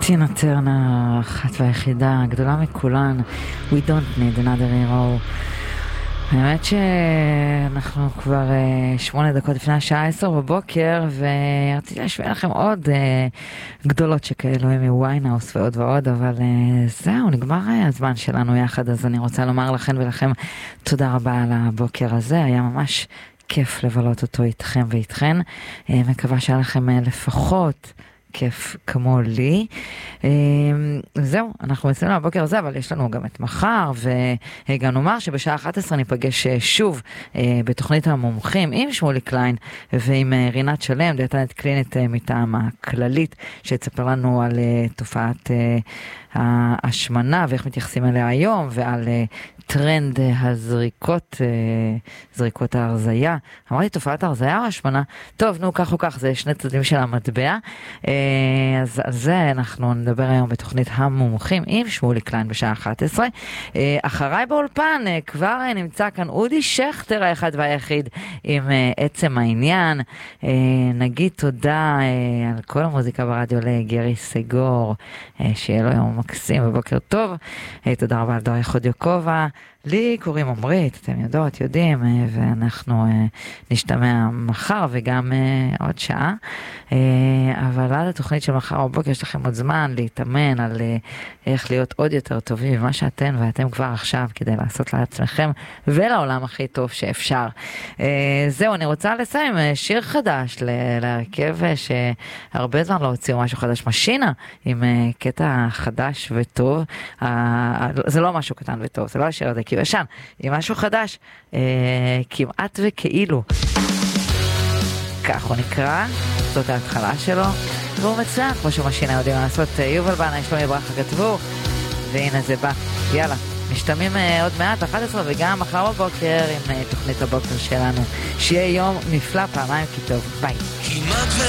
טינה טרנר, אחת והיחידה, הגדולה מכולן, We don't need another hero. האמת שאנחנו כבר 8 דקות לפני השעה 10 בבוקר, ורציתי להשמיע לכם עוד גדולות שכאלו הם מוויינהאוס ועוד ועוד, אבל זהו, נגמר הזמן שלנו יחד, אז אני רוצה לומר לכם ולכם תודה רבה על הבוקר הזה, היה ממש כיף לבלות אותו איתכם ואיתכן, מקווה שהיה לכם לפחות כיף כמו לי. זהו, אנחנו מצאנו הבוקר הזה, אבל יש לנו גם את מחר, וגם נאמר שבשעה 11 ניפגש שוב בתוכנית המומחים עם שמולי קליין ועם רינת שלם, דיאטנית קלינית מטעם הכללית, שתספר לנו על תופעת ההשמנה ואיך מתייחסים אליה היום, ועל טרנד הזריקות, זריקות ההרזיה. אמרתי תופעת ההרזיה או השמנה? טוב, נו, כך או כך, זה שני צדדים של המטבע. אז על זה אנחנו נדבר היום בתוכנית המומחים עם שמולי קליין בשעה 11. אחריי באולפן כבר נמצא כאן אודי שכטר האחד והיחיד עם עצם העניין. נגיד תודה על כל המוזיקה ברדיו לגרי סגור, שיהיה לו יום מקסים ובוקר טוב. תודה רבה על דור יחוד יוקובה. לי קוראים עמרית, אתם יודעות, יודעים, ואנחנו נשתמע מחר וגם עוד שעה, אבל עד התוכנית של מחר בבוקר יש לכם עוד זמן להתאמן על איך להיות עוד יותר טובים ממה שאתם ואתם כבר עכשיו, כדי לעשות לעצמכם ולעולם הכי טוב שאפשר. זהו, אני רוצה לסיים שיר חדש להרכב שהרבה זמן לא הוציאו משהו חדש, משינה, עם קטע חדש וטוב. זה לא משהו קטן וטוב, זה לא השיר הזה כי ישן, עם משהו חדש, כמעט וכאילו, כך הוא נקרא, זאת ההתחלה שלו, והוא מצליח, כמו שמשינה יודעים לעשות. יובל בנה, יש לו מברכה כתבו, והנה זה בא. יאללה, משתמים עוד מעט 11 וגם מחר בבוקר עם תוכנית הבוקר שלנו. שיהיה יום נפלא, פעמיים כי טוב, ביי.